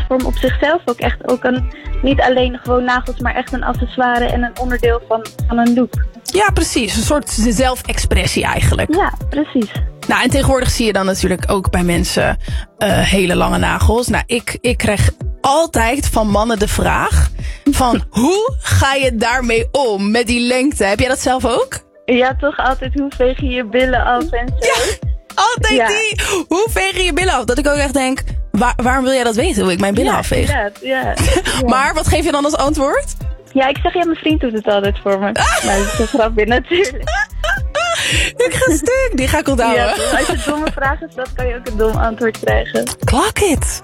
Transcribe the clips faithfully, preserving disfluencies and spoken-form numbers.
kunstvorm op zichzelf ook echt ook een, niet alleen gewoon nagels, maar echt een accessoire en een onderdeel van, van een look. Ja, precies. Een soort zelfexpressie eigenlijk. Ja, precies. Nou, en tegenwoordig zie je dan natuurlijk ook bij mensen uh, hele lange nagels. Nou, ik, ik krijg altijd van mannen de vraag van hoe ga je daarmee om met die lengte? Heb jij dat zelf ook? Ja, toch altijd hoe veeg je je billen af en zo. Ja, altijd ja. die. Hoe veeg je je billen af? Dat ik ook echt denk, waar, waarom wil jij dat weten? Hoe ik mijn billen ja, afveeg? Ja, ja, ja. Maar wat geef je dan als antwoord? Ja, ik zeg, ja, mijn vriend doet het altijd voor me. Ah. Nou, dat is een grapje natuurlijk. Ik ga stuk, die ga ik onthouden. Ja, dus als je domme vragen stelt, kan je ook een dom antwoord krijgen. Clock it.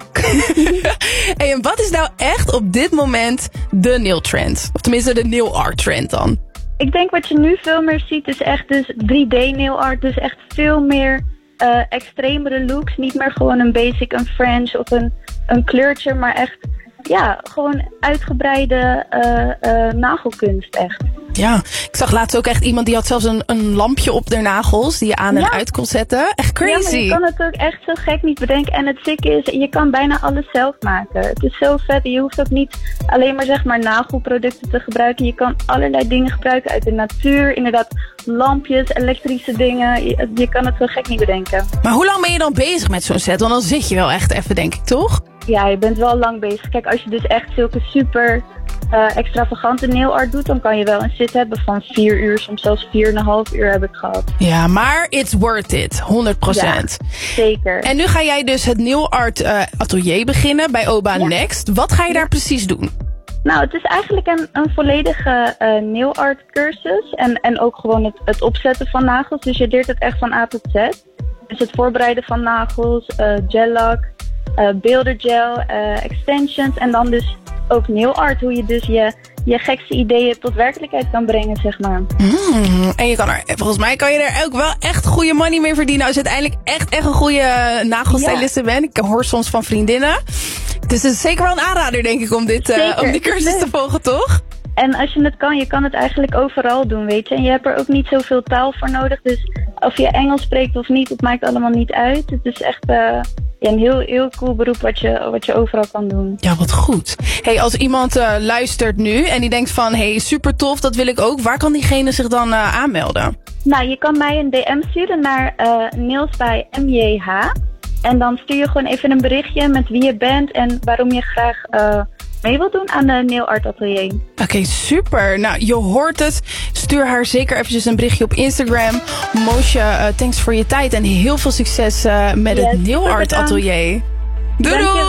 Hey, en wat is nou echt op dit moment de nail trend? Of tenminste de nail art trend dan? Ik denk wat je nu veel meer ziet is echt dus drie D nail art. Dus echt veel meer uh, extremere looks. Niet meer gewoon een basic, een French of een, een kleurtje, maar echt ja, gewoon uitgebreide uh, uh, nagelkunst echt. Ja, ik zag laatst ook echt iemand die had zelfs een, een lampje op de nagels die je aan en ja. uit kon zetten. Echt crazy. Ja, maar je kan het ook echt zo gek niet bedenken. En het zieke is, je kan bijna alles zelf maken. Het is zo vet. Je hoeft ook niet alleen maar zeg maar nagelproducten te gebruiken. Je kan allerlei dingen gebruiken uit de natuur. Inderdaad, lampjes, elektrische dingen. Je, je kan het zo gek niet bedenken. Maar hoe lang ben je dan bezig met zo'n set? Want dan zit je wel echt even, denk ik, toch? Ja, je bent wel lang bezig. Kijk, als je dus echt zulke super uh, extravagante nail art doet, dan kan je wel een sit hebben van vier uur, soms zelfs vier en een half uur heb ik gehad. Ja, maar it's worth it, honderd procent. Ja, zeker. En nu ga jij dus het nail art uh, atelier beginnen bij Oba ja. Next. Wat ga je ja. daar precies doen? Nou, het is eigenlijk een, een volledige uh, nail art cursus en, en ook gewoon het, het opzetten van nagels. Dus je leert het echt van A tot Z. Dus het voorbereiden van nagels, uh, gel lak, Uh, beeldergel, uh, extensions en dan dus ook nail art. Hoe je dus je, je gekste ideeën tot werkelijkheid kan brengen, zeg maar. Mm, en je kan er, volgens mij kan je er ook wel echt goede money mee verdienen als je uiteindelijk echt, echt een goede nagelstyliste ja. bent. Ik hoor soms van vriendinnen. Dus het is zeker wel een aanrader, denk ik, om, dit, uh, om die cursus te volgen, toch? En als je het kan, je kan het eigenlijk overal doen, weet je. En je hebt er ook niet zoveel taal voor nodig. Dus of je Engels spreekt of niet, het maakt allemaal niet uit. Het is echt uh, ja, een heel, heel cool beroep wat je, wat je overal kan doen. Ja, wat goed. Hey, als iemand uh, luistert nu en die denkt van, hey, super tof, dat wil ik ook. Waar kan diegene zich dan uh, aanmelden? Nou, je kan mij een D M sturen naar uh, Nails bij M J H. En dan stuur je gewoon even een berichtje met wie je bent en waarom je graag Uh, mee wil doen aan de Nail Art Atelier. Oké, okay, super. Nou, je hoort het. Stuur haar zeker eventjes een berichtje op Instagram. Moosje, uh, thanks voor je tijd en heel veel succes uh, met yes, het Nail Art Atelier. Doei doei!